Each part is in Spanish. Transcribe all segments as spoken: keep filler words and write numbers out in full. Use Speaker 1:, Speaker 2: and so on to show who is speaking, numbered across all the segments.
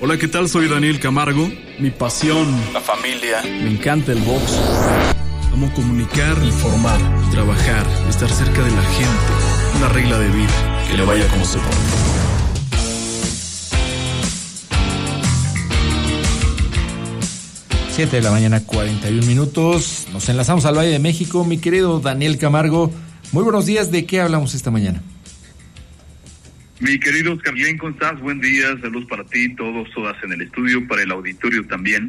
Speaker 1: Hola, ¿qué tal? Soy Daniel Camargo. Mi pasión, la familia. Me encanta el box. Amo comunicar, informar, trabajar, estar cerca de la gente. Una regla de vida, que le vaya como se pone.
Speaker 2: siete de la mañana, cuarenta y un minutos. Nos enlazamos al Valle de México. Mi querido Daniel Camargo, muy buenos días. ¿De qué hablamos esta mañana?
Speaker 3: Mi querido Oscar, bien, ¿cómo estás? Buen día, saludos para ti, todos, todas en el estudio, para el auditorio también.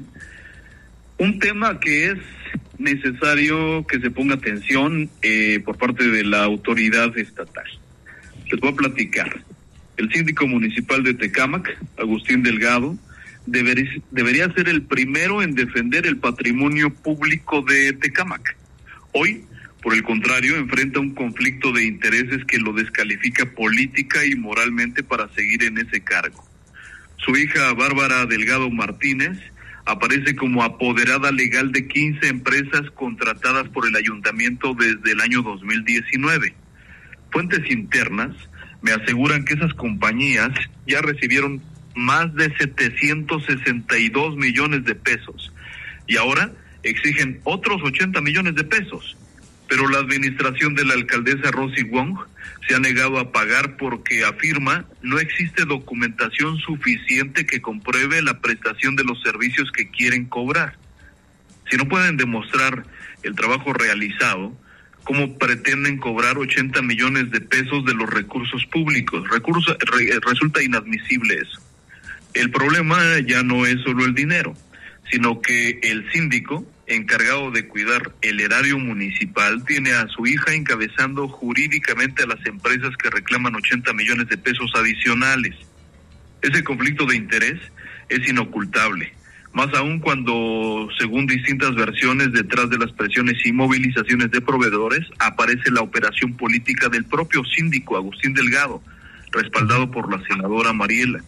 Speaker 3: Un tema que es necesario que se ponga atención eh, por parte de la autoridad estatal. Les voy a platicar. El síndico municipal de Tecámac, Agustín Delgado, debería, debería ser el primero en defender el patrimonio público de Tecámac. Hoy, por el contrario, enfrenta un conflicto de intereses que lo descalifica política y moralmente para seguir en ese cargo. Su hija Bárbara Delgado Martínez aparece como apoderada legal de quince empresas contratadas por el ayuntamiento desde el año dos mil diecinueve. Fuentes internas me aseguran que esas compañías ya recibieron más de setecientos sesenta y dos millones de pesos y ahora exigen otros ochenta millones de pesos. Pero la administración de la alcaldesa Rosy Wong se ha negado a pagar porque afirma no existe documentación suficiente que compruebe la prestación de los servicios que quieren cobrar. Si no pueden demostrar el trabajo realizado, ¿cómo pretenden cobrar ochenta millones de pesos de los recursos públicos? Recurso, re, resulta inadmisible eso. El problema ya no es solo el dinero, sino que el síndico, encargado de cuidar el erario municipal, tiene a su hija encabezando jurídicamente a las empresas que reclaman ochenta millones de pesos adicionales. Ese conflicto de interés es inocultable, más aún cuando, según distintas versiones, detrás de las presiones y movilizaciones de proveedores, aparece la operación política del propio síndico Agustín Delgado, respaldado por la senadora Mariela.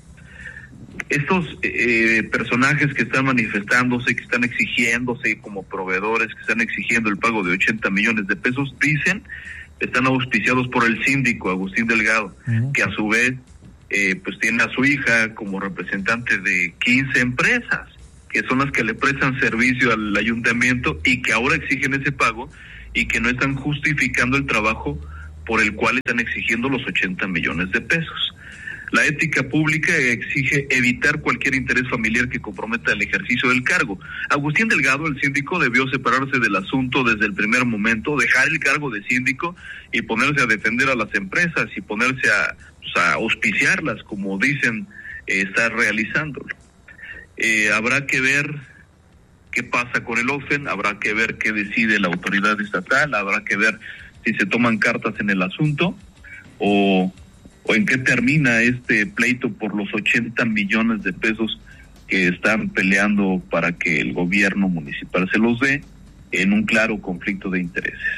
Speaker 3: Estos eh, personajes que están manifestándose, que están exigiéndose como proveedores, que están exigiendo el pago de ochenta millones de pesos, dicen, están auspiciados por el síndico Agustín Delgado, uh-huh. que a su vez eh, pues tiene a su hija como representante de quince empresas, que son las que le prestan servicio al ayuntamiento y que ahora exigen ese pago y que no están justificando el trabajo por el cual están exigiendo los ochenta millones de pesos. La ética pública exige evitar cualquier interés familiar que comprometa el ejercicio del cargo. Agustín Delgado, el síndico, debió separarse del asunto desde el primer momento, dejar el cargo de síndico y ponerse a defender a las empresas y ponerse a, pues, a auspiciarlas, como dicen eh, estar realizándolo. Eh, habrá que ver qué pasa con el OFEN, habrá que ver qué decide la autoridad estatal, habrá que ver si se toman cartas en el asunto o... o en qué termina este pleito por los ochenta millones de pesos que están peleando para que el gobierno municipal se los dé en un claro conflicto de intereses.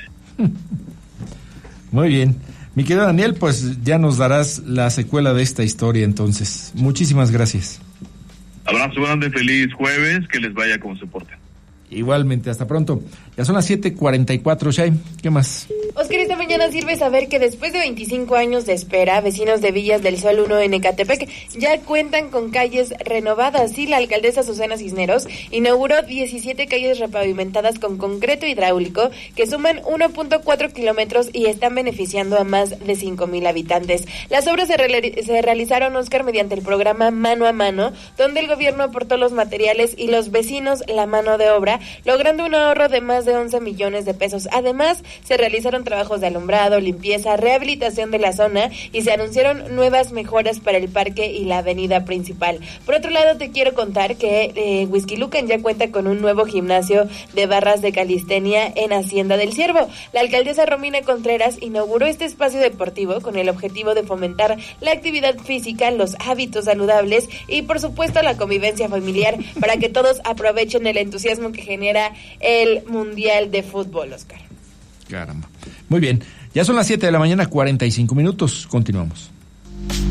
Speaker 2: Muy bien. Mi querido Daniel, pues ya nos darás la secuela de esta historia entonces. Muchísimas gracias.
Speaker 3: Abrazo grande, feliz jueves, que les vaya como se porten.
Speaker 2: Igualmente, hasta pronto. Ya son las siete cuarenta y cuatro, Shai. ¿Qué más?
Speaker 4: Oscar, esta mañana sirve saber que después de veinticinco años de espera, vecinos de Villas del Sol uno en Ecatepec ya cuentan con calles renovadas. Sí, la alcaldesa Susana Cisneros inauguró diecisiete calles repavimentadas con concreto hidráulico que suman uno punto cuatro kilómetros y están beneficiando a más de cinco mil habitantes. Las obras se, re- se realizaron, Oscar, mediante el programa Mano a Mano, donde el gobierno aportó los materiales y los vecinos la mano de obra, logrando un ahorro de más de once millones de pesos. Además, se realizaron trabajos de alumbrado, limpieza, rehabilitación de la zona y se anunciaron nuevas mejoras para el parque y la avenida principal. Por otro lado, te quiero contar que eh, Huixquilucan ya cuenta con un nuevo gimnasio de barras de calistenia en Hacienda del Ciervo. La alcaldesa Romina Contreras inauguró este espacio deportivo con el objetivo de fomentar la actividad física, los hábitos saludables y, por supuesto, la convivencia familiar para que todos aprovechen el entusiasmo que genera el Mundial de Fútbol, Oscar.
Speaker 2: Caramba. Muy bien, ya son las siete de la mañana, cuarenta y cinco minutos. Continuamos.